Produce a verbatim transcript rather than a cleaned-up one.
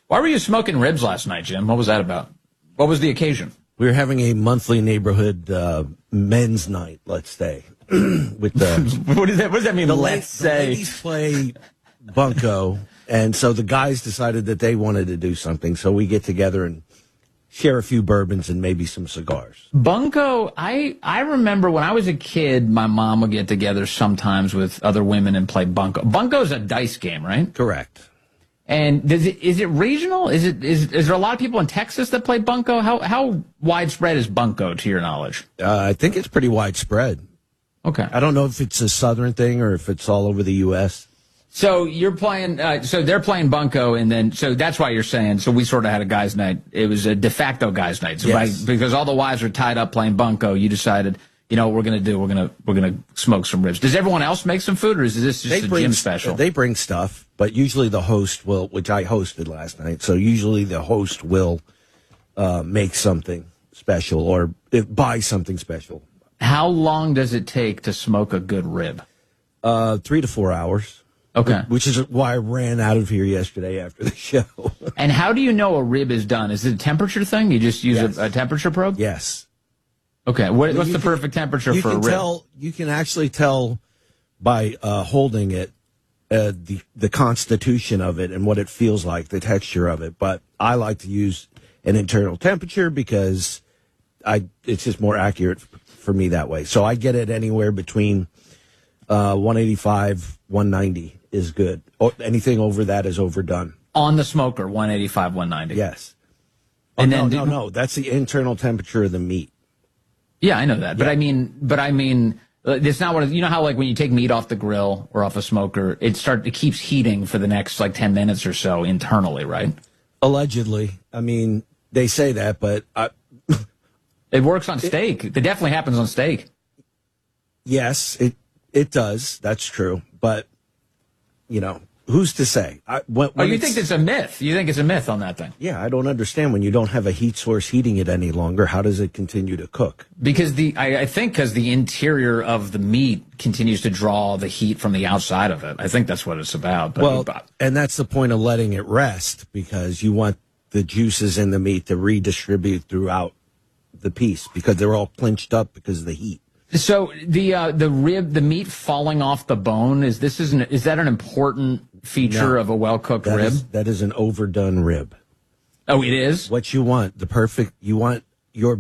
Why were you smoking ribs last night, Jim? What was that about? What was the occasion? We were having a monthly neighborhood uh, men's night, let's say. With the what, does that, what does that mean? The let's la- say the ladies play bunco, and so the guys decided that they wanted to do something. So we get together and share a few bourbons and maybe some cigars. Bunco, I I remember when I was a kid, my mom would get together sometimes with other women and play bunco. Bunco's a dice game, right? Correct. And does it is it regional? Is it is is there a lot of people in Texas that play bunco? How how widespread is bunco to your knowledge? Uh, I think it's pretty widespread. Okay. I don't know if it's a southern thing or if it's all over the U S So you're playing, uh, so they're playing bunco, and then, so that's why you're saying, so we sort of had a guys' night. It was a de facto guys' night. So yes. by, because all the wives were tied up playing bunco, you decided, you know what we're going to do? We're going to, we're going to smoke some ribs. Does everyone else make some food, or is this just they a bring, Jim special? They bring stuff, but usually the host will, which I hosted last night, so usually the host will uh, make something special or uh, buy something special. How long does it take to smoke a good rib? Uh, three to four hours. Okay. Which is why I ran out of here yesterday after the show. And how do you know a rib is done? Is it a temperature thing? You just use yes. a, a temperature probe? Yes. Okay. What, what's you the can, perfect temperature you for can a rib? Tell, you can actually tell by uh, holding it uh, the the constitution of it and what it feels like, the texture of it. But I like to use an internal temperature because I it's just more accurate for me that way. So I get it anywhere between uh, one eighty-five, one ninety is good. Or anything over that is overdone. On the smoker, one eighty-five, one ninety. Yes. And oh, then no, no, no. That's the internal temperature of the meat. Yeah, I know that. Yeah. But I mean, but I mean, uh, it's not what it, you know how like when you take meat off the grill or off a smoker, it start it keeps heating for the next like ten minutes or so internally, right? Allegedly. I mean, they say that, but I, it works on steak. It, it definitely happens on steak. Yes, it it does. That's true. But you know, who's to say? I, when, when oh, you think it's a myth? You think it's a myth on that thing? Yeah, I don't understand when you don't have a heat source heating it any longer. How does it continue to cook? Because the I, I think because the interior of the meat continues to draw the heat from the outside of it. I think that's what it's about. But well, and that's the point of letting it rest because you want the juices in the meat to redistribute throughout the piece because they're all clinched up because of the heat. So the uh, the rib, the meat falling off the bone, is this is an, is that an important feature no, of a well cooked rib? Is, that is an overdone rib. Oh, it is? What you want, the perfect, you want your